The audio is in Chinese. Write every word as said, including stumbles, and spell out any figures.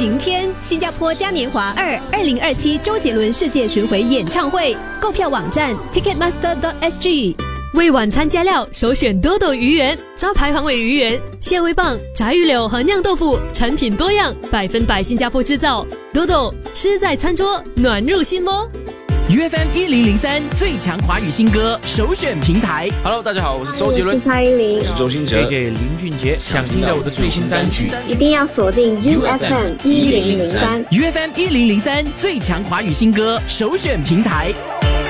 晴天，新加坡嘉年华二二零二七周杰伦世界巡回演唱会，购票网站 ticketmaster dot s g。 为晚餐加料，首选多多鱼圆，招牌黄尾鱼圆、蟹味棒、炸鱼柳和酿豆腐，产品多样，百分百新加坡制造。多多吃在餐桌，暖入心窝。 U F M 一零零三最强华语新歌首选平台。 Hello， 大家好，我是周杰伦， 我是蔡依林， 我是周兴哲 ，J J 林俊杰。想听到我的最新单曲， 一定要锁定 U F M 一零零三。 U F M 一零零三最强华语新歌首选平台。